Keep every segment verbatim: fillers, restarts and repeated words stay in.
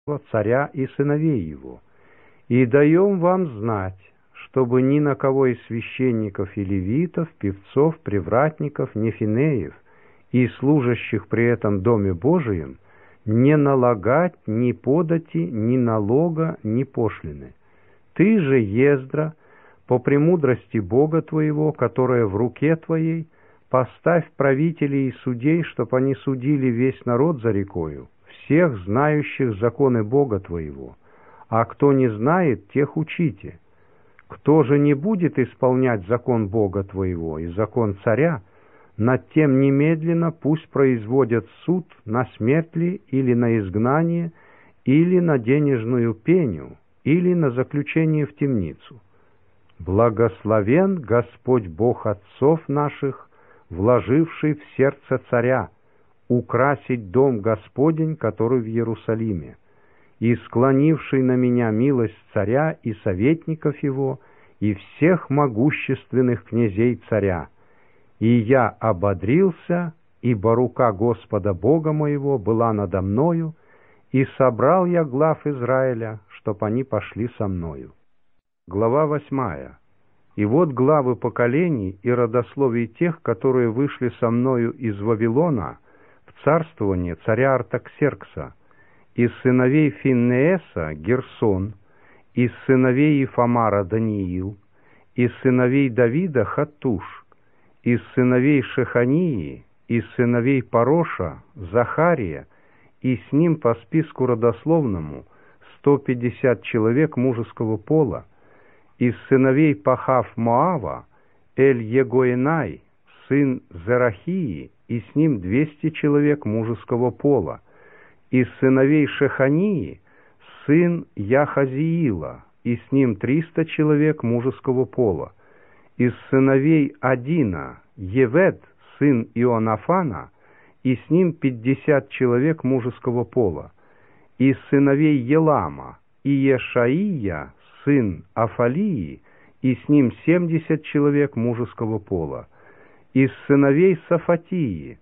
царя и сыновей его. И даем вам знать, чтобы ни на кого из священников и левитов, певцов, привратников, нефинеев и служащих при этом Доме Божием не налагать ни подати, ни налога, ни пошлины. Ты же, Ездра, по премудрости Бога твоего, которая в руке твоей, поставь правителей и судей, чтоб они судили весь народ за рекою, всех знающих законы Бога твоего, а кто не знает, тех учите. Кто же не будет исполнять закон Бога твоего и закон царя, над тем немедленно пусть производят суд на смерть ли или на изгнание, или на денежную пеню, или на заключение в темницу. Благословен Господь Бог отцов наших, вложивший в сердце царя украсить дом Господень, который в Иерусалиме, и склонивший на меня милость царя и советников его, и всех могущественных князей царя. И я ободрился, ибо рука Господа Бога моего была надо мною, и собрал я глав Израиля, чтоб они пошли со мною. Глава восьмая. И вот главы поколений и родословий тех, которые вышли со мною из Вавилона в царствование царя Артаксеркса, из сыновей Финнееса Герсон, из сыновей Ифамара Даниил, из сыновей Давида Хаттуш, из сыновей Шехании, из сыновей Пароша Захария, и с ним по списку родословному сто пятьдесят человек мужеского пола, из сыновей Пахав Моава Эль-Егоенай, сын Зерахии, и с ним двести человек мужеского пола, из сыновей Шехании сын Яхазиила, и с ним триста человек мужеского пола, из сыновей Адина Евед, сын Ионафана, и с ним пятьдесят человек мужеского пола, из сыновей Елама Иешаия, сын Афалии, и с ним семьдесят человек мужеского пола, из сыновей Сафатии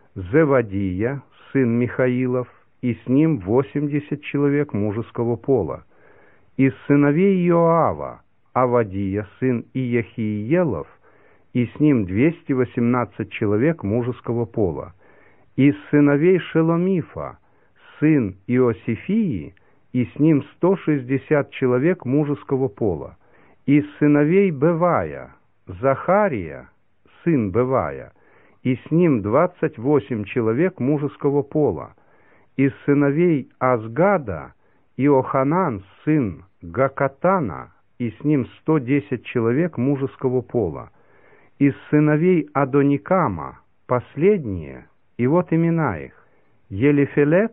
Зевадия, сын Михаилов, и с ним восемьдесят человек мужеского пола, из сыновей Иоава Авадия, сын Иехиелов, и с ним двести восемнадцать человек мужеского пола, из сыновей Шеломифа, сын Иосифии, и с ним сто шестьдесят человек мужеского пола, из сыновей Бевая Захария, сын Бевая, и с ним двадцать восемь человек мужеского пола, из сыновей Азгада Иоханан, сын Гакатана, и с ним сто десять человек мужеского пола, из сыновей Адоникама последние, и вот имена их: Елифелет,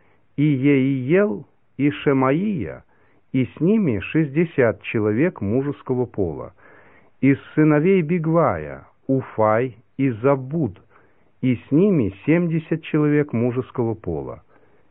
и Еиел, и Шемаия, и с ними шестьдесят человек мужеского пола, из сыновей Бигвая Уфай и Забуд, и с ними семьдесят человек мужеского пола.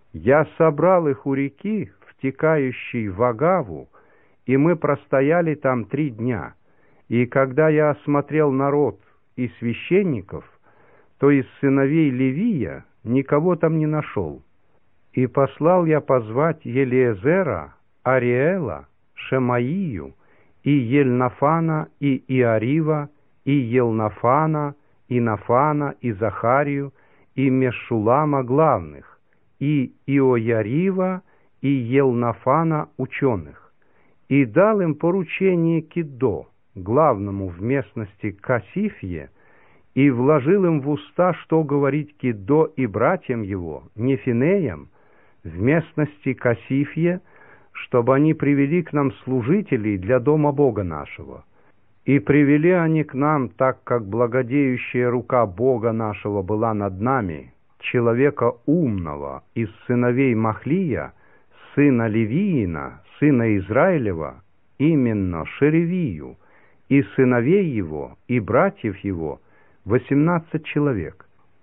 Я собрал их у реки, втекающей в Агаву, и мы простояли там три дня. И когда я осмотрел народ и священников, то из сыновей Левия никого там не нашел. И послал я позвать Елиезера, Ариэла, Шемаию, и Ельнафана, и Иарива, и Елнафана, и Нафана, и Захарию, и Мешулама главных, и Иоярива, и Елнафана ученых, и дал им поручение Киддо, главному в местности Касифье, и вложил им в уста, что говорить Киддо и братьям его, Нефинеям, в местности Касифье, чтобы они привели к нам служителей для дома Бога нашего. И привели они к нам, так как благодеющая рука Бога нашего была над нами, человека умного из сыновей Махлия, сына Левиина, сына Израилева, именно Шеревию, и сыновей его, и братьев его, восемнадцать человек,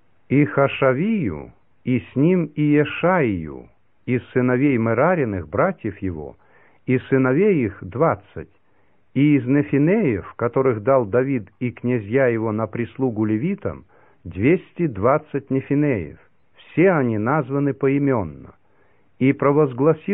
и Хашавию, и с ним Иешаию, из сыновей Мерариных, братьев его, и сыновей их двадцать, и из Нефинеев, которых дал Давид и князья его на прислугу левитам, двести двадцать Нефинеев, все они названы поименно, и провозгласил